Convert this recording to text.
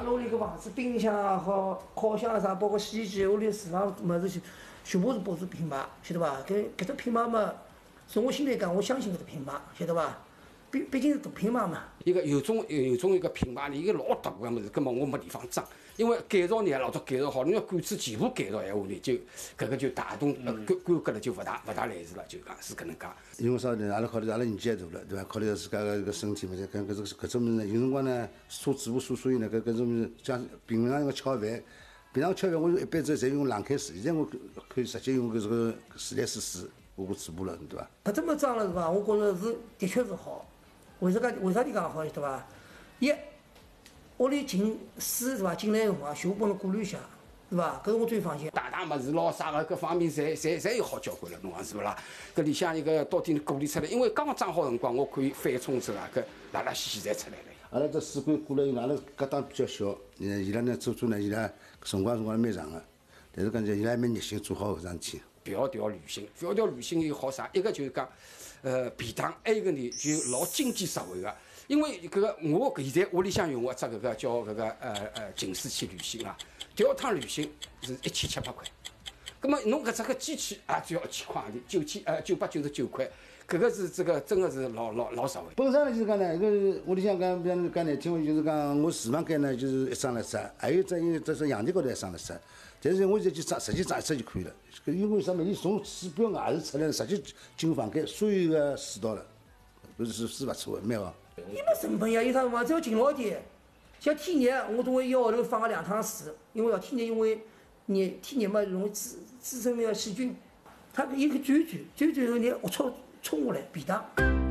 阿拉屋里个房子，冰箱也好，烤箱啥，包括洗衣机，屋里厨房物事全部是保住品牌，晓得伐？搿只品牌嘛，从我心里讲，我相信搿只品牌，晓得伐？毕竟是大品牌嘛。 一个有种一个品牌，一个老大个物事，根本我没地方装。因为改造呢，老早改造好，你要管制全部改造闲话呢，就搿个就大动规格了，就勿大来事了，就讲是搿能介。 因为啥呢？阿拉考虑阿拉年纪也大了，对伐？考虑到自家个搿身体嘛，搿种物事呢，有辰光呢，做主妇所以呢，搿种物事像平常个吃好饭，平常吃饭我一般侪用冷开水，现在我可以直接用搿个自来水我煮饱了，对伐？ 搿这么装了是伐？我觉着是的确是好。为啥地讲好，晓得伐？一屋里进水是伐？进来个辰光全部帮侬过滤一下，是伐？搿是我最放心。 大物事咯啥个各方面侪有好交关了，侬讲是勿啦？搿里向一个到底过滤出来，因为刚刚装好辰光，我可以翻冲之后啊，搿拉拉稀侪出来了。 阿拉这水管过来，阿拉隔档比较小，伊拉呢做呢，伊拉辰光蛮长个，但是讲伊拉还蛮热心做好搿桩事体。 迢迢旅行有好啥？一个就是讲，便当；还有一个呢就老经济实惠个。因为搿个我现在屋里向用个只搿个叫搿个净水器旅行啊，第二趟旅行是1700块。葛末侬搿只个机器也只要1000块钿，999块，搿个是这个真个是老实惠。 本身呢就是讲呢，搿屋里向讲比方讲难听话，就是讲我厨房间呢就是一张垃圾，还有这是阳台高头一张垃圾。但是我现在就直接装一只就可以了，因为啥么？伊从水表外头出来，直接进房间，所有个水道了，搿是勿错的，蛮好。 伊没成本呀，有啥辰光只要勤劳点。像天热，我总归一个号头放个2趟水，因为天热，因为天热嘛容易滋生那个细菌，它一个转后头，你龌龊冲下来便当。